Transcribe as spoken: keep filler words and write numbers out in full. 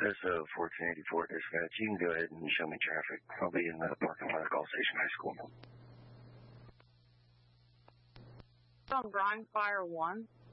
This is uh, fourteen eighty-four dispatch. You can go ahead and show me traffic. I'll be in the parking lot of Gulf Station High School. On Bryan Fire one.